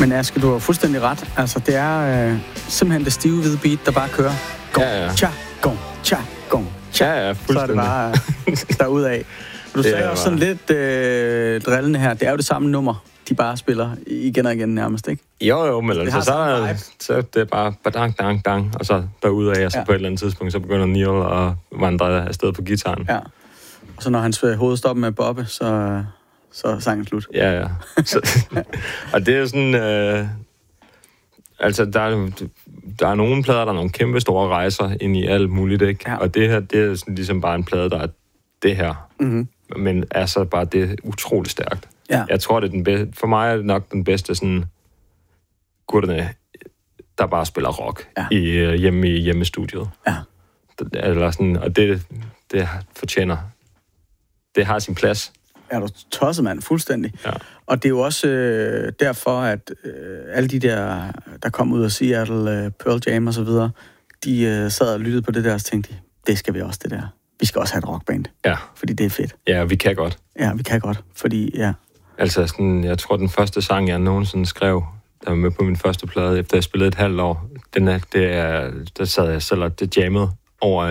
Men Aske, du har fuldstændig ret. Altså, det er simpelthen det stive hvide beat, der bare kører. Gong, cha, gong, cha, gong, cha. Ja, så er det bare derudad. Du sagde også sådan lidt drillende her. Det er jo det samme nummer, de bare spiller igen og igen nærmest, ikke? Jo, men altså, så det er bare badang, dang, dang, og så derudad, og så på et eller andet tidspunkt, så begynder Neil at vandre afsted på gitaren. Ja. Og så når hans hoved stopper med Bobbe, så er sangen slut. Ja. Og det er sådan... altså, der er nogle plader, der er nogle kæmpe store rejser ind i alt muligt, ikke? Ja. Og det her, det er sådan ligesom bare en plade, der er det her. Mm-hmm. Men altså bare, det er utroligt stærkt. Ja. Jeg tror, det er den bedste... For mig er det nok den bedste sådan... gutterne, der bare spiller rock hjemme i hjemmestudiet. Ja. Eller sådan, og det fortjener... Det har sin plads. Er du tosset, mand? Fuldstændig. Ja. Og det er jo også derfor, at alle de der kom ud af Seattle, Pearl Jam og så videre, de sad og lyttede på det der, og så tænkte de, det skal vi også, det der. Vi skal også have et rockband. Ja. Fordi det er fedt. Ja, vi kan godt. Ja, vi kan godt. Fordi, ja. Altså, sådan, jeg tror, den første sang, jeg nogensinde skrev, der var med på min første plade, efter jeg spillede et halvt år, der sad jeg selv og det jammede over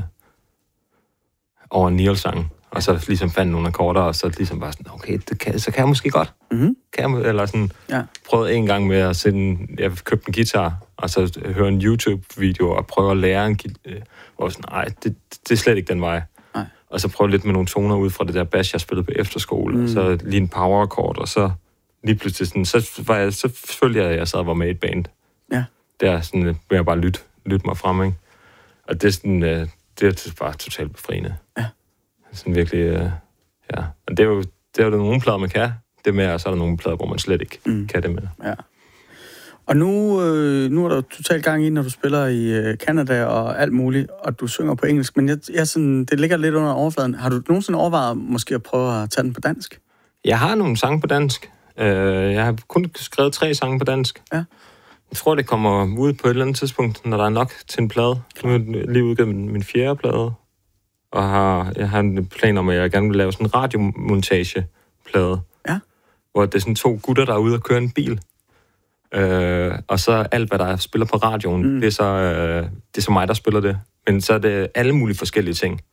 en Neil-sang. Og så ligesom fandt nogle akkorder, og så ligesom bare sådan, okay, så kan jeg måske godt. Mm-hmm. Eller sådan, prøvede en gang med at jeg købte en guitar, og så høre en YouTube-video, og prøve at lære en guitar, og sådan, nej, det er slet ikke den vej. Nej. Og så prøve lidt med nogle toner ud fra det der bass, jeg spillede på efterskole, og så lige en power-akkord, og så lige pludselig sådan, så følte jeg sad og var med i et band. Ja. Der sådan, vil jeg bare lytte mig frem, ikke? Og det er sådan, det er bare totalt befriende. Ja. Sådan virkelig, ja. Og det er jo nogle plader, man kan det med, og så er der nogle plader, hvor man slet ikke kan det med. Ja. Og nu er der jo totalt gang i, når du spiller i Canada og alt muligt, og du synger på engelsk, men jeg sådan, det ligger lidt under overfladen. Har du nogensinde overvejet måske at prøve at tage den på dansk? Jeg har nogle sange på dansk. Jeg har kun skrevet 3 sange på dansk. Ja. Jeg tror, det kommer ud på et eller andet tidspunkt, når der er nok til en plade. Nu er jeg lige udgivet min 4. plade. Og jeg har en plan om, at jeg gerne vil lave sådan en radiomontageplade. Ja. Hvor det er sådan 2 gutter, der er ude og køre en bil. Og så alt, hvad der spiller på radioen, det er så mig, der spiller det. Men så er det alle mulige forskellige ting.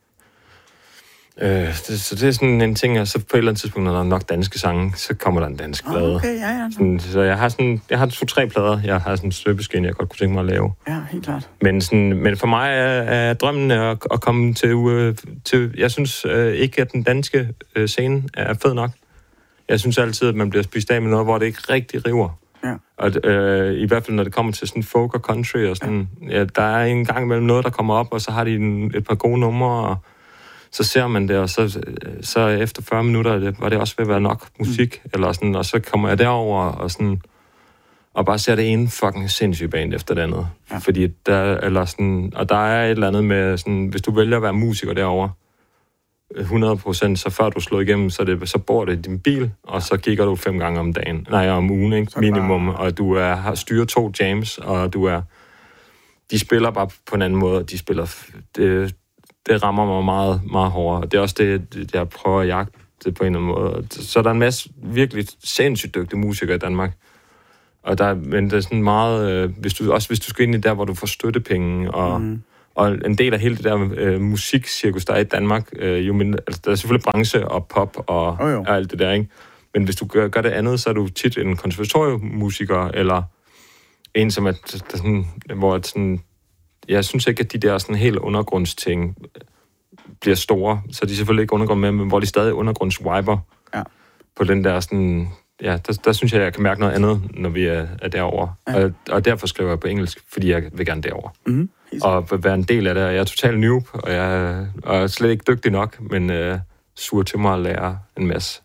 Så det er sådan en ting, og så på et eller andet tidspunkt, når der er nok danske sange, så kommer der en dansk plade. Okay, ja. Så jeg har 2-3 plader, jeg har sådan en støbeskin, jeg godt kunne tænke mig at lave. Ja, helt klart. Men for mig er drømmen at komme til... Jeg synes ikke, at den danske scene er fed nok. Jeg synes altid, at man bliver spist af med noget, hvor det ikke rigtig river. Ja. Og i hvert fald, når det kommer til sådan folk og country og sådan... Ja, der er en gang imellem noget, der kommer op, og så har de et par gode numre, og så ser man det, og så efter 40 minutter var det også ved at være nok musik, eller sådan, og så kommer jeg derover og sådan, og bare ser det ene fucking sindssygt band efter det andet. Ja. Fordi og der er et eller andet med sådan, hvis du vælger at være musiker derover 100%, så før du slår igennem, så bor det i din bil, og så kigger du 5 gange om ugen, ikke? Minimum, og du har styrer 2 jams, og de spiller bare på en anden måde, de spiller det rammer mig meget, meget hårdere. Og det er også det, jeg prøver at jagte på en eller anden måde. Så der er en masse virkelig sindssygt dygtige musikere i Danmark. Men det er sådan meget... hvis du skal ind i der, hvor du får støttepenge, og en del af hele det der musikcirkus, der er i Danmark, altså, der er selvfølgelig branche og pop og alt det der, ikke? Men hvis du gør det andet, så er du tit en konservatoriemusiker, eller en, som er sådan, hvor sådan... Jeg synes ikke, at de der sådan helt undergrundsting bliver store, så de selvfølgelig ikke undergrund med, men hvor de stadig undergrundswiper på den der sådan... Ja, der synes jeg kan mærke noget andet, når vi er derovre. Ja. Og derfor skriver jeg på engelsk, fordi jeg vil gerne derover. Mm-hmm. Og være en del af det. Jeg er totalt noob, og jeg er slet ikke dygtig nok, men sur til mig at lære en masse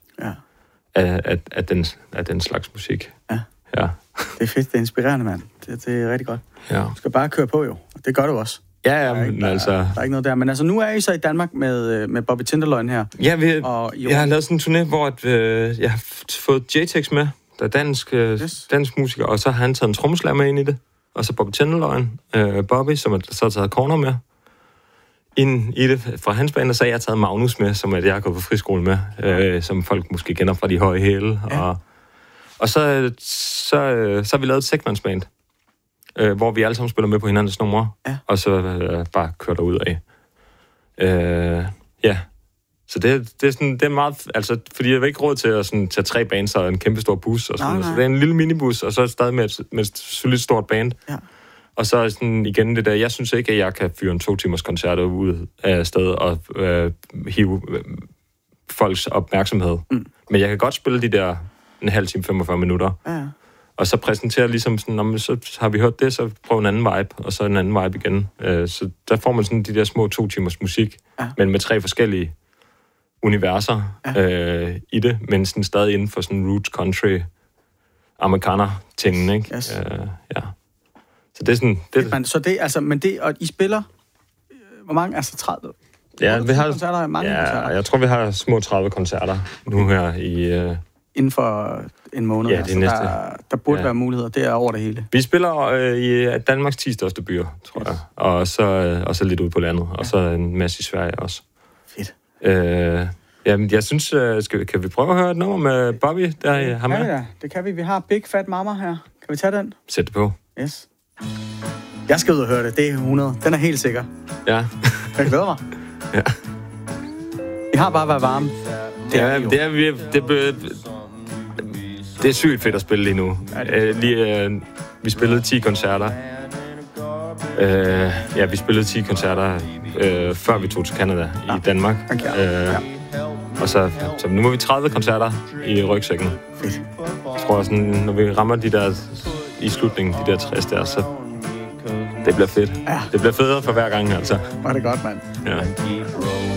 af den slags musik. Ja. Ja. Det er fedt, det er inspirerende, mand. Det er rigtig godt. Ja. Du skal bare køre på, jo. Det gør du også. Ja, men altså... Der er ikke noget der. Men altså, nu er I så i Danmark med Bobby Tinderloin her. Ja, jeg har lavet sådan en turné, hvor jeg har fået J-Tex med, der er dansk musiker, og så har han taget en trommeslager med ind i det. Og så Bobby Tinderloin, Bobby, som så har taget Corner med ind i det fra hans band, og så har jeg taget Magnus med, som jeg har gået på friskole med, som folk måske kender fra de høje hæle. Ja. Og så har vi lavet et seksmandsband, hvor vi alle sammen spiller med på hinandens numre, og så bare kører derud af. Ja. Så det er meget... Altså, fordi jeg har ikke råd til at sådan, tage 3 bands og en kæmpe stor bus. Og sådan, så det er en lille minibus, og så stadig med et solidt stort band. Ja. Og så sådan igen det der... Jeg synes ikke, at jeg kan fyre en 2 timers koncert ud af sted og hive folks opmærksomhed. Men jeg kan godt spille de der en halv time, 45 minutter. Ja. Og så præsentere ligesom sådan, så har vi hørt det, så prøv en anden vibe, og så en anden vibe igen. Så der får man sådan de der små 2 timers musik, men med 3 forskellige universer i det, men sådan stadig inden for sådan roots country amerikaner-tingen, ikke? Yes. Ja. Så det er sådan... Så det, altså, men det, og I spiller, hvor mange, altså 30? Ja, vi har... Koncerter, mange koncerter? Jeg tror, vi har små 30 koncerter nu her i... Inden for en måned, ja, det næste. Der burde være muligheder, det er over det hele. Vi spiller i Danmarks 10 største byer, tror jeg, og så lidt ude på landet, og så en masse i Sverige også. Fedt. Jamen, jeg synes, kan vi prøve at høre et nummer med Bobby, der har med? Ja, det kan vi. Vi har Big Fat Mama her. Kan vi tage den? Sæt det på. Yes. Jeg skal ud og høre det. Det er 100. Den er helt sikker. Ja. Jeg glæder mig. Ja. Vi har bare været varme. Det er sygt fedt at spille lige nu. Vi spillede 10 koncerter. Vi spillede 10 koncerter, før vi tog til Canada i Danmark. Okay. Og så nu må vi 30 koncerter i rygsækken. Fedt. Jeg tror sådan, når vi rammer de der i slutningen, de der 60 der, så det bliver fedt. Ja. Det bliver federe for hver gang, altså. Var det godt, mand. Ja.